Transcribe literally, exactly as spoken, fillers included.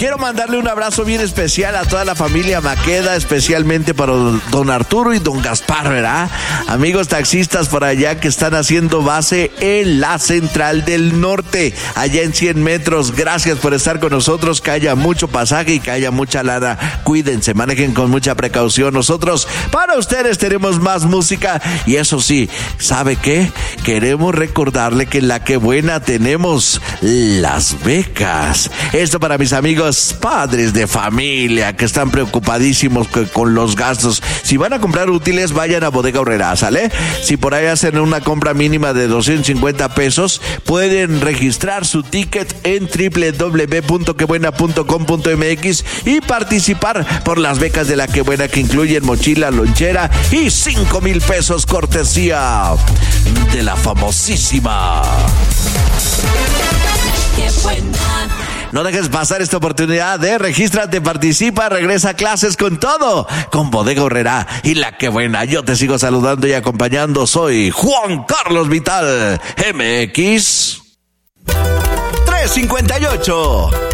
Quiero mandarle un abrazo bien especial a toda la familia Maqueda, especialmente para don Arturo y don Gaspar, ¿verdad? Amigos taxistas por allá que están haciendo base en la Central del Norte, allá en cien metros. Gracias por estar con nosotros, que haya mucho pasaje y que haya mucha lana. Cuídense, manejen con mucha precaución. Nosotros, para ustedes, tenemos más música y eso sí, ¿sabe qué? Queremos recordarle que en La Que Buena tenemos las becas. Esto para mis amigos padres de familia que están preocupadísimos con los gastos. Si van a comprar útiles, vayan a Bodega Aurrerá, ¿sale? Si por ahí hacen una compra mínima de doscientos cincuenta pesos, pueden registrar su ticket en doble u doble u doble u punto que buena punto com punto m x y participar por las becas de La Que Buena, que incluyen mochila, lonchera y cinco mil pesos cortesía de la famosísima Qué Buena. No dejes pasar esta oportunidad de regístrate, participa, regresa a clases con todo, con Bodega Aurrerá y La Que Buena. Yo te sigo saludando y acompañando. Soy Juan Carlos Vital, M X trescientos cincuenta y ocho.